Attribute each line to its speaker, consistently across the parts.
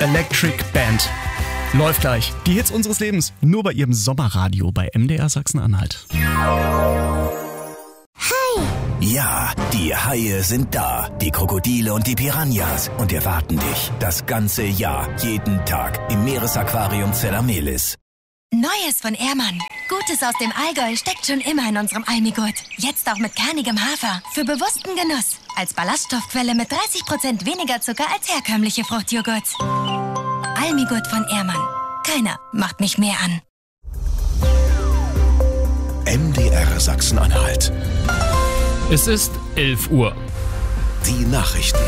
Speaker 1: Electric Band. Läuft gleich. Die Hits unseres Lebens. Nur bei ihrem Sommerradio bei MDR Sachsen-Anhalt.
Speaker 2: Ja, die Haie sind da. Die Krokodile und die Piranhas. Und erwarten dich das ganze Jahr, jeden Tag im Meeresaquarium Zellamelis.
Speaker 3: Neues von Ehrmann. Gutes aus dem Allgäu steckt schon immer in unserem Almigurt. Jetzt auch mit kernigem Hafer. Für bewussten Genuss. Als Ballaststoffquelle mit 30% weniger Zucker als herkömmliche Fruchtjoghurts. Almigurt von Ehrmann. Keiner macht mich mehr an.
Speaker 2: MDR Sachsen-Anhalt.
Speaker 4: Es ist 11 Uhr.
Speaker 2: Die Nachrichten.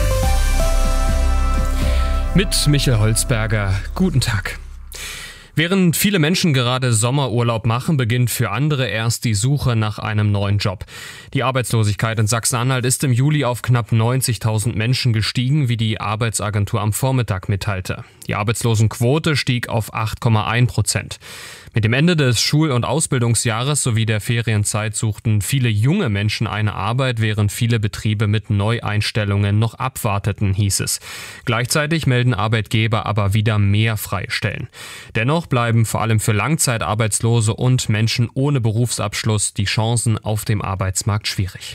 Speaker 4: Mit Michael Holzberger. Guten Tag. Während viele Menschen gerade Sommerurlaub machen, beginnt für andere erst die Suche nach einem neuen Job. Die Arbeitslosigkeit in Sachsen-Anhalt ist im Juli auf knapp 90.000 Menschen gestiegen, wie die Arbeitsagentur am Vormittag mitteilte. Die Arbeitslosenquote stieg auf 8,1%. Mit dem Ende des Schul- und Ausbildungsjahres sowie der Ferienzeit suchten viele junge Menschen eine Arbeit, während viele Betriebe mit Neueinstellungen noch abwarteten, hieß es. Gleichzeitig melden Arbeitgeber aber wieder mehr freie Stellen. Dennoch bleiben vor allem für Langzeitarbeitslose und Menschen ohne Berufsabschluss die Chancen auf dem Arbeitsmarkt schwierig.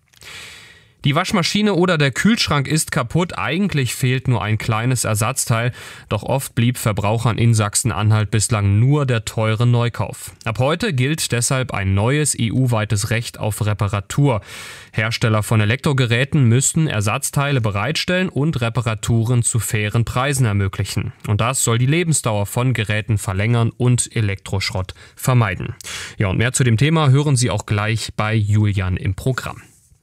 Speaker 4: Die Waschmaschine oder der Kühlschrank ist kaputt, eigentlich fehlt nur ein kleines Ersatzteil, doch oft blieb Verbrauchern in Sachsen-Anhalt bislang nur der teure Neukauf. Ab heute gilt deshalb ein neues EU-weites Recht auf Reparatur. Hersteller von Elektrogeräten müssten Ersatzteile bereitstellen und Reparaturen zu fairen Preisen ermöglichen. Und das soll die Lebensdauer von Geräten verlängern und Elektroschrott vermeiden. Ja, und mehr zu dem Thema hören Sie auch gleich bei Julian im Programm.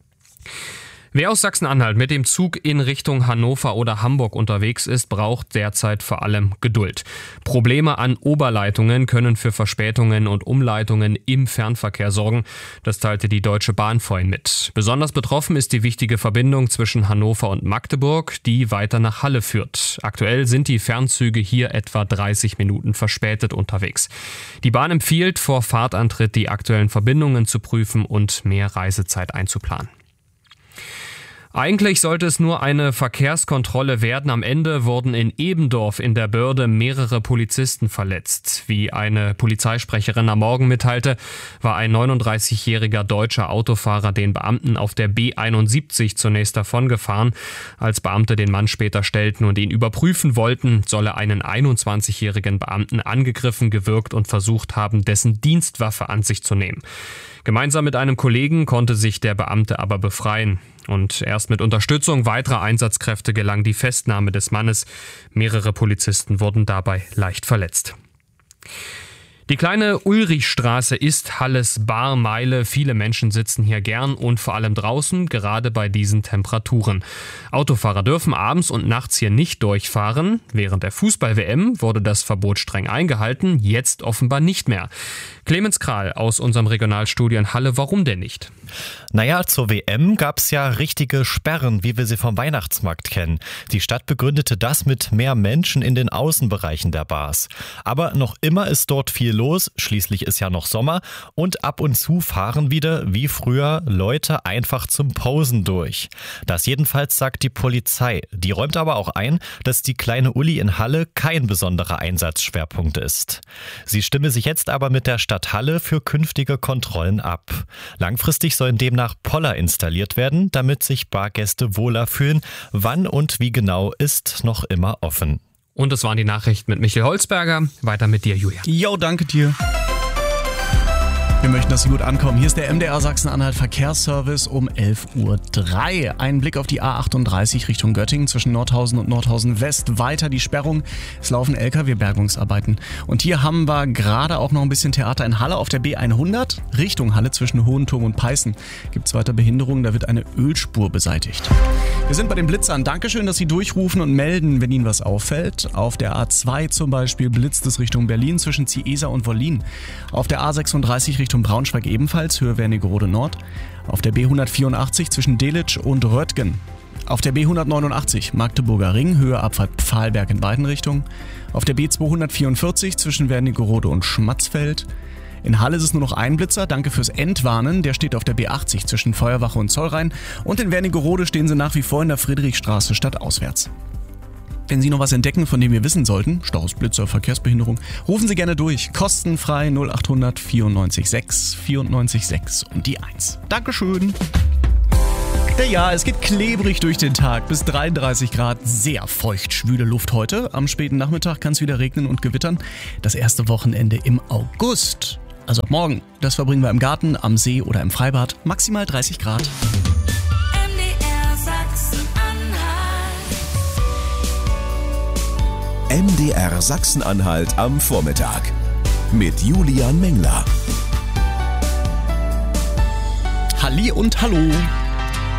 Speaker 4: Wer aus Sachsen-Anhalt mit dem Zug in Richtung Hannover oder Hamburg unterwegs ist, braucht derzeit vor allem Geduld. Probleme an Oberleitungen können für Verspätungen und Umleitungen im Fernverkehr sorgen. Das teilte die Deutsche Bahn vorhin mit. Besonders betroffen ist die wichtige Verbindung zwischen Hannover und Magdeburg, die weiter nach Halle führt. Aktuell sind die Fernzüge hier etwa 30 Minuten verspätet unterwegs. Die Bahn empfiehlt, vor Fahrtantritt die aktuellen Verbindungen zu prüfen und mehr Reisezeit einzuplanen. Eigentlich sollte es nur eine Verkehrskontrolle werden. Am Ende wurden in Ebendorf in der Börde mehrere Polizisten verletzt. Wie eine Polizeisprecherin am Morgen mitteilte, war ein 39-jähriger deutscher Autofahrer den Beamten auf der B71 zunächst davongefahren. Als Beamte den Mann später stellten und ihn überprüfen wollten, soll er einen 21-jährigen Beamten angegriffen, gewürgt und versucht haben, dessen Dienstwaffe an sich zu nehmen. Gemeinsam mit einem Kollegen konnte sich der Beamte aber befreien. Und erst mit Unterstützung weiterer Einsatzkräfte gelang die Festnahme des Mannes. Mehrere Polizisten wurden dabei leicht verletzt. Die kleine Ulrichstraße ist Halles Barmeile. Viele Menschen sitzen hier gern und vor allem draußen, gerade bei diesen Temperaturen. Autofahrer dürfen abends und nachts hier nicht durchfahren. Während der Fußball-WM wurde das Verbot streng eingehalten, jetzt offenbar nicht mehr. Clemens Kral aus unserem Regionalstudio in Halle, warum denn nicht?
Speaker 5: Naja, zur WM gab's ja richtige Sperren, wie wir sie vom Weihnachtsmarkt kennen. Die Stadt begründete das mit mehr Menschen in den Außenbereichen der Bars. Aber noch immer ist dort viel los, schließlich ist ja noch Sommer und ab und zu fahren wieder, wie früher, Leute einfach zum Posen durch. Das jedenfalls sagt die Polizei. Die räumt aber auch ein, dass die kleine Uli in Halle kein besonderer Einsatzschwerpunkt ist. Sie stimme sich jetzt aber mit der Stadt Halle für künftige Kontrollen ab. Langfristig sollen demnach Poller installiert werden, damit sich Bargäste wohler fühlen. Wann und wie genau ist noch immer offen.
Speaker 4: Und das waren die Nachrichten mit Michael Holzberger. Weiter mit dir, Julia.
Speaker 1: Jo, danke dir. Wir möchten, dass Sie gut ankommen. Hier ist der MDR Sachsen-Anhalt Verkehrsservice um 11:03 Uhr. Ein Blick auf die A38 Richtung Göttingen zwischen Nordhausen und Nordhausen West. Weiter die Sperrung. Es laufen LKW-Bergungsarbeiten. Und hier haben wir gerade auch noch ein bisschen Theater in Halle. Auf der B100 Richtung Halle zwischen Hohenturm und Peißen gibt es weiter Behinderungen. Da wird eine Ölspur beseitigt. Wir sind bei den Blitzern. Dankeschön, dass Sie durchrufen und melden, wenn Ihnen was auffällt. Auf der A2 zum Beispiel blitzt es Richtung Berlin zwischen Ziesa und Wollin. Auf der A36 Richtung Braunschweig ebenfalls, Höhe Wernigerode Nord. Auf der B184 zwischen Delitzsch und Röttgen. Auf der B189 Magdeburger Ring, Höhe Abfahrt Pfahlberg in beiden Richtungen. Auf der B244 zwischen Wernigerode und Schmatzfeld. In Halle ist es nur noch ein Blitzer, danke fürs Entwarnen. Der steht auf der B80 zwischen Feuerwache und Zollrhein. Und in Wernigerode stehen sie nach wie vor in der Friedrichstraße stadtauswärts. Wenn Sie noch was entdecken, von dem wir wissen sollten, Staus, Blitzer, Verkehrsbehinderung, rufen Sie gerne durch. Kostenfrei 0800 94 6 94 6 und die 1. Dankeschön. Ja, es geht klebrig durch den Tag. Bis 33 Grad, sehr feucht, schwüle Luft heute. Am späten Nachmittag kann es wieder regnen und gewittern. Das erste Wochenende im August. Also ab morgen. Das verbringen wir im Garten, am See oder im Freibad. Maximal 30 Grad.
Speaker 2: MDR Sachsen-Anhalt am Vormittag mit Julian Mengler.
Speaker 1: Halli und hallo.